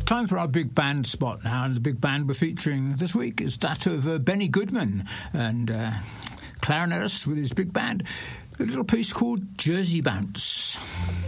Time for our big band spot now, and the big band we're featuring this week is that of Benny Goodman and clarinetist with his big band, a little piece called Jersey Bounce.